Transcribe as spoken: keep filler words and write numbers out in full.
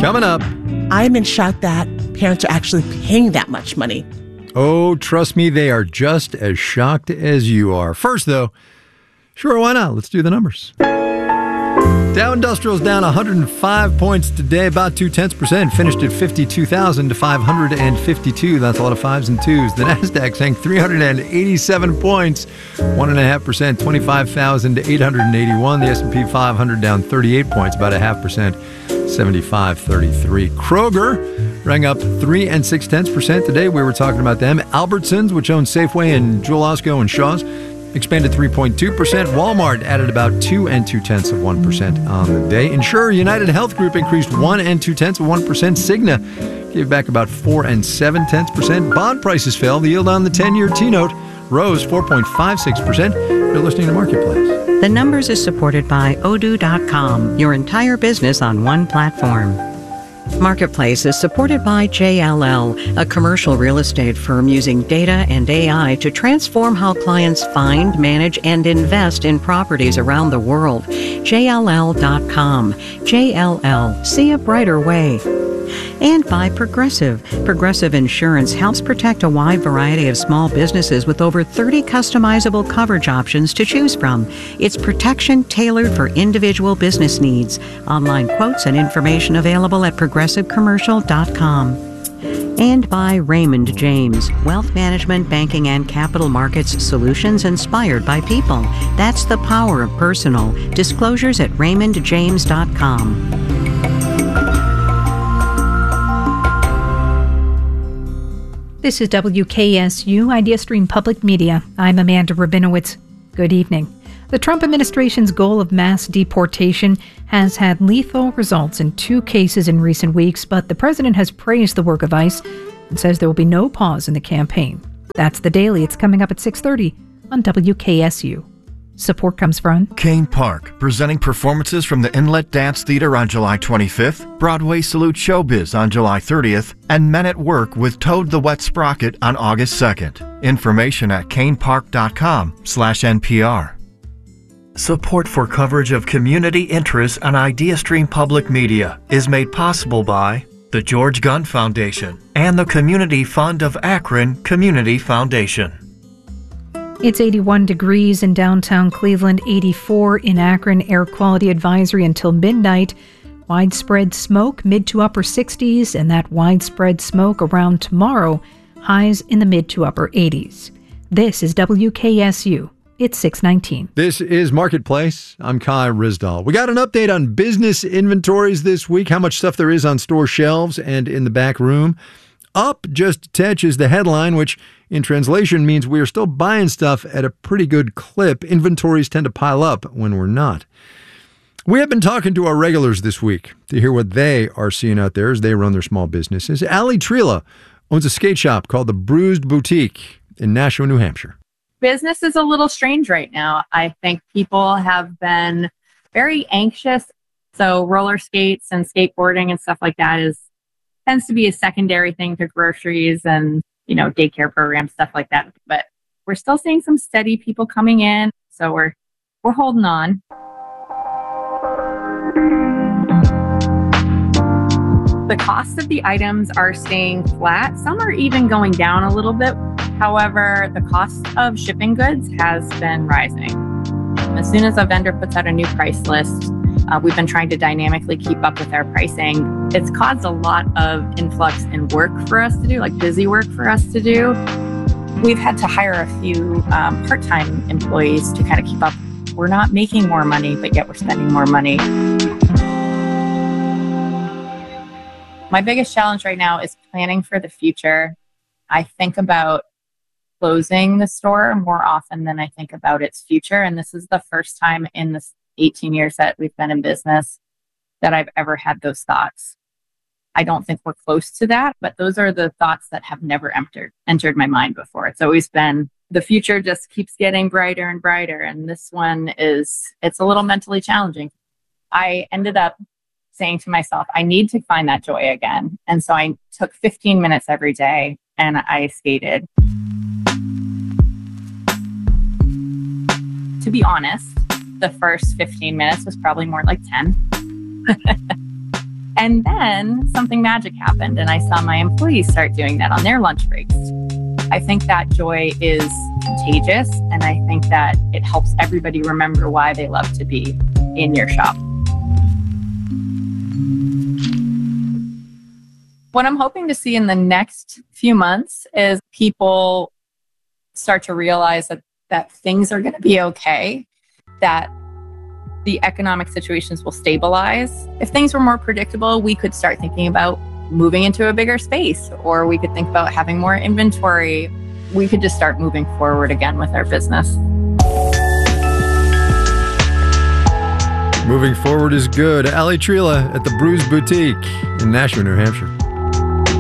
Coming up. I'm in shock that parents are actually paying that much money. Oh, trust me, they are just as shocked as you are. First, though, sure, why not? Let's do the numbers. Dow Industrial's down one hundred five points today, about two-tenths percent. Finished at fifty-two thousand five hundred fifty-two. That's a lot of fives and twos. The Nasdaq sank three hundred eighty-seven points, one point five percent, twenty-five thousand eight hundred eighty-one. The S and P five hundred down thirty-eight points, about a half percent, seventy-five thirty-three. Kroger rang up three and six tenths percent today. We were talking about them. Albertsons, which owns Safeway and Jewel Osco and Shaw's, expanded three point two percent. Walmart added about two and two tenths of one percent on the day. Insurer United Health Group increased one and two tenths of one percent. Cigna gave back about four and seven tenths percent. Bond prices fell. The yield on the ten-year T-note rose four point five six percent. You're listening to Marketplace. The Numbers is supported by Odoo dot com, your entire business on one platform. Marketplace is supported by J L L, a commercial real estate firm using data and A I to transform how clients find, manage, and invest in properties around the world. J L L dot com. J L L. See a brighter way. And by Progressive. Progressive Insurance helps protect a wide variety of small businesses with over thirty customizable coverage options to choose from. It's protection tailored for individual business needs. Online quotes and information available at progressive commercial dot com. And by Raymond James, wealth management, banking, and capital markets solutions inspired by people. That's the power of personal. Disclosures at raymond james dot com. This is W K S U, IdeaStream Public Media. I'm Amanda Rabinowitz. Good evening. The Trump administration's goal of mass deportation has had lethal results in two cases in recent weeks, but the president has praised the work of ICE and says there will be no pause in the campaign. That's The Daily. It's coming up at six thirty on W K S U. Support comes from Kane Park, presenting performances from the Inlet Dance Theater on July twenty-fifth, Broadway Salute Showbiz on July thirtieth, and Men at Work with Toad the Wet Sprocket on August second. Information at canepark.com slash NPR. Support for coverage of community interests on IdeaStream Public Media is made possible by the George Gunn Foundation and the Community Fund of Akron Community Foundation. It's eighty-one degrees in downtown Cleveland, eighty-four in Akron. Air quality advisory until midnight. Widespread smoke, mid to upper sixties, and that widespread smoke around tomorrow. Highs in the mid to upper eighties. This is W K S U. It's six nineteen. This is Marketplace. I'm Kai Rizdal. We got an update on business inventories this week, how much stuff there is on store shelves and in the back room. Up just a touch is the headline, which in translation means we are still buying stuff at a pretty good clip. Inventories tend to pile up when we're not. We have been talking to our regulars this week to hear what they are seeing out there as they run their small businesses. Allie Trela owns a skate shop called the Bruised Boutique in Nashua, New Hampshire. Business is a little strange right now. I think people have been very anxious. So roller skates and skateboarding and stuff like that is tends to be a secondary thing to groceries and, you know, daycare programs, stuff like that. But we're still seeing some steady people coming in. So we're we're holding on. The cost of the items are staying flat. Some are even going down a little bit. However, the cost of shipping goods has been rising. As soon as a vendor puts out a new price list, uh, we've been trying to dynamically keep up with our pricing. It's caused a lot of influx in work for us to do, like busy work for us to do. We've had to hire a few um, part-time employees to kind of keep up. We're not making more money, but yet we're spending more money. My biggest challenge right now is planning for the future. I think about closing the store more often than I think about its future. And this is the first time in the eighteen years that we've been in business that I've ever had those thoughts. I don't think we're close to that, but those are the thoughts that have never entered, entered my mind before. It's always been the future just keeps getting brighter and brighter. And this one is, it's a little mentally challenging. I ended up saying to myself, I need to find that joy again. And so I took fifteen minutes every day and I skated. To be honest, the first fifteen minutes was probably more like ten. And then something magic happened, and I saw my employees start doing that on their lunch breaks. I think that joy is contagious, and I think that it helps everybody remember why they love to be in your shop. What I'm hoping to see in the next few months is people start to realize that, that things are going to be okay, that the economic situations will stabilize. If things were more predictable, we could start thinking about moving into a bigger space, or we could think about having more inventory. We could just start moving forward again with our business. Moving forward is good. Ali Trela at the Brews Boutique in Nashua, New Hampshire.